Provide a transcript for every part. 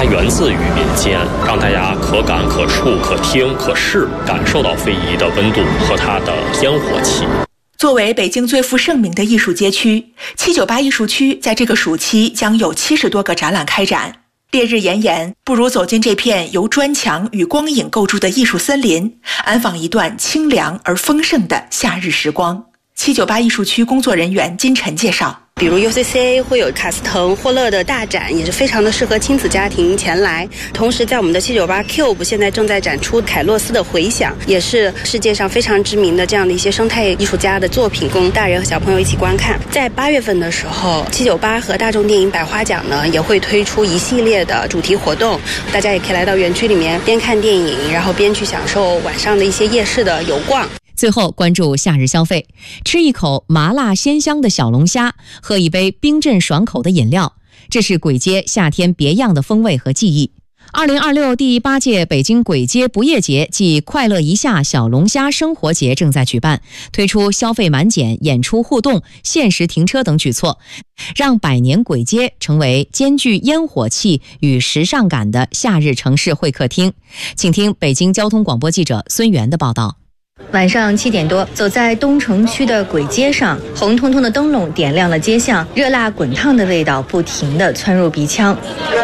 它源自于民间，让大家可感、可触、可听、可视，感受到非遗的温度和它的烟火气。 作为北京最负盛名的艺术街区，798艺术区在这个暑期将有70多个展览开展。烈日炎炎，不如走进这片由砖墙与光影构筑的艺术森林，安放一段清凉而丰盛的夏日时光。798艺术区工作人员金晨介绍， 比如 UCCA 会有卡斯腾、霍勒的大展，也是非常的适合亲子家庭前来。同时在我们的798 Cube 现在正在展出凯洛斯的回响，也是世界上非常知名的这样的一些生态艺术家的作品，供大人和小朋友一起观看。在8月份的时候，798和大众电影百花奖呢也会推出一系列的主题活动，大家也可以来到园区里面边看电影，然后边去享受晚上的一些夜市的游逛。 最后关注夏日消费，吃一口麻辣鲜香的小龙虾，喝一杯冰镇爽口的饮料，这是簋街夏天别样的风味和记忆。2026第8届北京簋街不夜节暨快乐一夏小龙虾生活节正在举办，推出消费满减、演出互动、限时停车等举措，让百年簋街成为兼具烟火气与时尚感的夏日城市会客厅。请听北京交通广播记者孙源的报道。 晚上7点多，走在东城区的簋街上，红彤彤的灯笼点亮了街巷，热辣滚烫的味道不停地窜入鼻腔。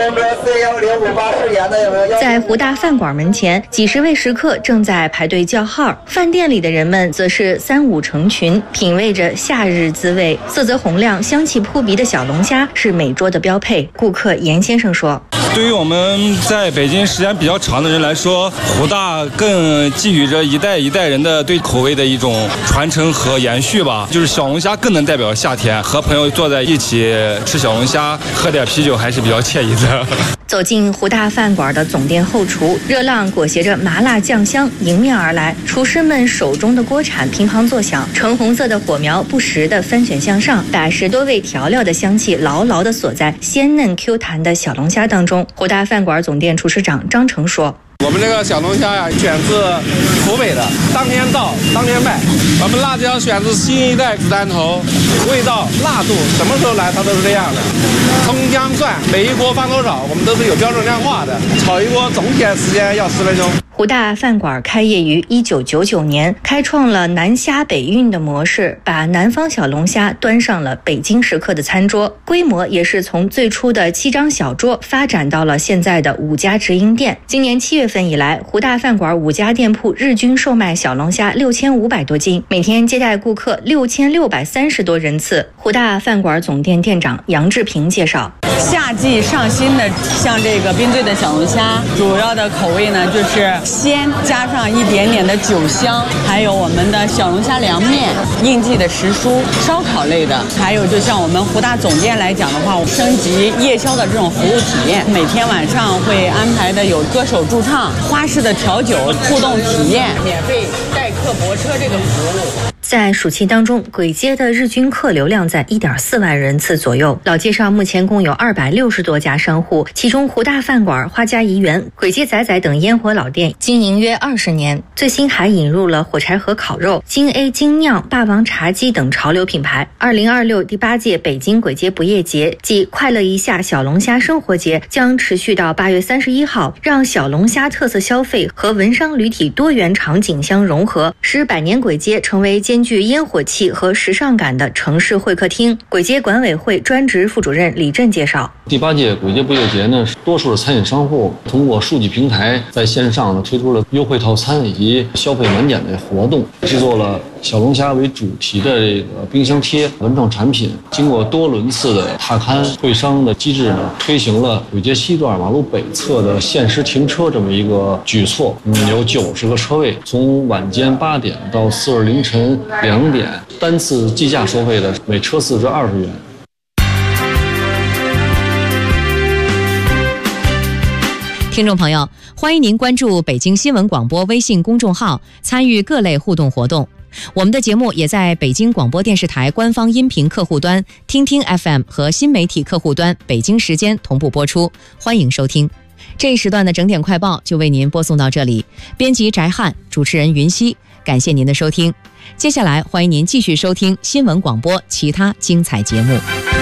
在湖大饭馆门前，几十位食客正在排队叫号，饭店里的人们则是3、5成群，品味着夏日滋味。色泽红亮、香气扑鼻的小龙虾是每桌的标配。顾客严先生说：“ 对于我们在北京时间比较长的人来说，湖大更寄予着一代一代人的对口味的一种传承和延续吧。就是小龙虾更能代表夏天，和朋友坐在一起吃小龙虾，喝点啤酒还是比较惬意的。” 走进湖大饭馆的总店后厨，热浪裹挟着麻辣酱香迎面而来，厨师们手中的锅铲乒乓作响，橙红色的火苗不时地翻卷向上，把10多味调料的香气牢牢地锁在鲜嫩 Q 弹的小龙虾当中。湖大饭馆总店厨师长张成说：“ 我们这个小龙虾呀，选自湖北的，当天到当天卖。我们辣椒选自新一代子弹头，味道辣度什么时候来它都是这样的。葱姜蒜每一锅放多少，我们都是有标准量化的。炒一锅总体时间要10分钟。” 湖大饭馆开业于1999年，开创了南虾北运的模式，把南方小龙虾端上了北京食客的餐桌，规模也是从最初的7张小桌发展到了现在的5家直营店。今年7月份以来，湖大饭馆5家店铺日均售卖小龙虾6500多斤，每天接待顾客6630多人次。湖大饭馆总店店长杨志平介绍：“ 夏季上新的像这个冰醉的小龙虾，主要的口味呢就是鲜加上一点点的酒香，还有我们的小龙虾凉面、应季的时蔬、烧烤类的，还有就像我们湖大总店来讲的话，我们升级夜宵的这种服务体验，每天晚上会安排的有歌手驻唱、花式的调酒、互动体验、免费代客泊车这个服务。” 在暑期当中，簋街的日均客流量在1.4万人次左右。老街上目前共有260多家商户，其中湖大饭馆、花家怡园、簋街仔仔等烟火老店经营约20年。最新还引入了火柴盒烤肉、京 A 精酿、霸王茶鸡等潮流品牌。2026第8届北京簋街不夜节暨快乐一夏小龙虾生活节将持续到8月31号，让小龙虾特色消费和文商旅体多元场景相融合，使百年簋街成为兼具烟火气和时尚感的城市会客厅。簋街管委会专职副主任李振介绍：“ 第8届簋街不夜节呢，多数的餐饮商户通过数据平台在线上呢推出了优惠套餐以及消费满减的活动，制作了小龙虾为主题的这个冰箱贴文创产品。经过多轮次的踏勘会商的机制呢，推行了簋街西段马路北侧的限时停车这么一个举措。有90个车位，从晚间8点到次日凌晨2点，单次计价收费的每车次是20元。 听众朋友，欢迎您关注北京新闻广播微信公众号，参与各类互动活动。我们的节目也在北京广播电视台官方音频客户端、听听 FM 和新媒体客户端北京时间同步播出，欢迎收听。这一时段的整点快报就为您播送到这里，编辑翟汉，主持人云溪，感谢您的收听。接下来欢迎您继续收听新闻广播其他精彩节目。